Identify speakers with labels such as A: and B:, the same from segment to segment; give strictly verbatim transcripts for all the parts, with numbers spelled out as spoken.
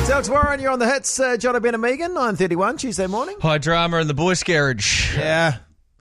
A: Alex Warren, you're on the hits. Uh, Jono Ben and Megan, nine thirty-one, Tuesday morning.
B: High drama in the boys' garage.
A: Yeah.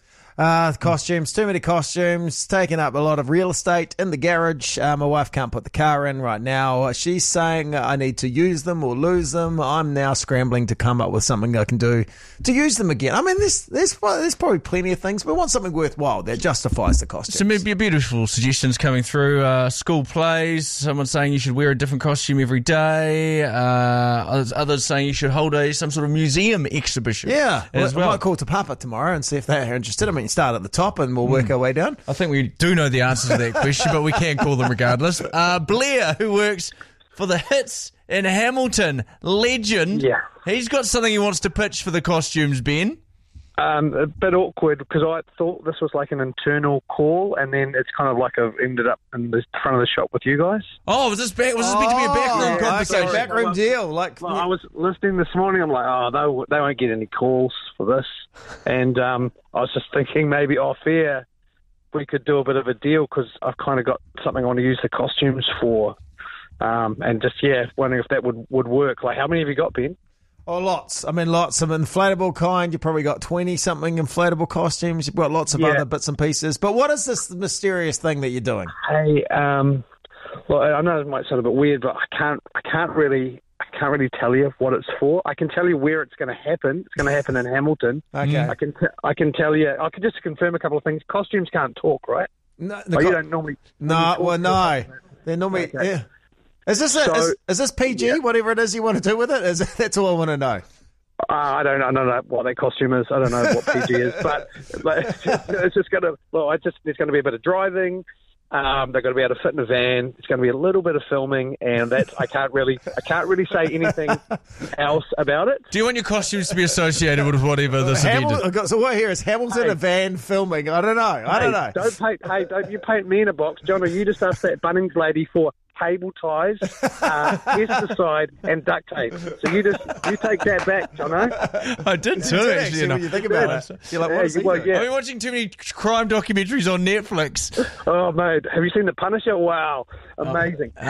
A: Uh, costumes, too many costumes, taking up a lot of real estate in the garage. Uh, my wife can't put the car in right now. She's saying I need to use them or lose them. I'm now scrambling to come up with something I can do to use them again. I mean, there's there's, there's probably plenty of things. We want something worthwhile that justifies the costume.
B: Some beautiful suggestions coming through. Uh, school plays, someone saying you should wear a different costume every day. Uh, others, others saying you should hold a some sort of museum exhibition.
A: Yeah.
B: As
A: well,
B: well.
A: I might call Te Papa tomorrow and see if they're interested. I mean, start at the top and we'll work mm. our way down.
B: I think we do know the answers to that question, but we can call them regardless. Uh, Blair, who works for the Hits in Hamilton, legend.
C: Yeah.
B: He's got something he wants to pitch for the costumes, Ben.
C: Um, a bit awkward because I thought this was like an internal call, and then it's kind of like I've ended up in the front of the shop with you guys.
B: Oh, was this back? Was this meant to be a backroom
A: oh,
B: conversation?
A: Okay, backroom deal. Like,
C: well, I was listening this morning. I'm like, oh, they they won't get any calls for this, and um, I was just thinking maybe off air we could do a bit of a deal because I've kind of got something I want to use the costumes for, um, and just yeah, wondering if that would, would work. Like, how many have you got, Ben?
A: Oh, lots. I mean, lots of inflatable kind. You've probably got twenty-something inflatable costumes. You've got lots of
C: yeah.
A: other bits and pieces. But what is this mysterious thing that you're doing?
C: Hey, um, well, I know it might sound a bit weird, but I can't, I can't really, I can't really tell you what it's for. I can tell you where it's going to happen. It's going to happen in Hamilton.
A: Okay.
C: I can, t- I can tell you. I can just confirm a couple of things. Costumes can't talk, right?
A: No,
C: the
A: co-
C: you don't normally.
A: No,
C: normally
A: well, no. They're normally.
C: Okay.
A: Yeah. Is this a,
C: So,
A: is, is this P G?
C: yeah.
A: Whatever it is you want to do with it? Is that's all I want to know.
C: Uh, I don't, I don't know what their costume is. I don't know what P G is, but, but it's just, it's just going to. Well, it's just there's going to be a bit of driving. Um, they're going to be able to fit in a van. It's going to be a little bit of filming, and that's I can't really, I can't really say anything else about it.
B: Do you want your costumes to be associated with whatever this event is?
A: Hamil- so what here is Hamilton
C: Hey.
A: a van filming? I don't know. I don't know.
C: Hey, don't paint. Hey, don't you paint me in a box, John? You just asked that Bunnings lady for cable ties, uh, pesticide, and duct tape. So you just you take that back, Jono.
B: I did too,
A: That's it,
B: actually.
A: when you think about it. You're like, what
C: Yeah,
A: is he
C: well,
A: doing?
C: yeah.
B: I've been watching too many crime documentaries on Netflix.
C: Oh, mate, have you seen The Punisher? Wow, amazing.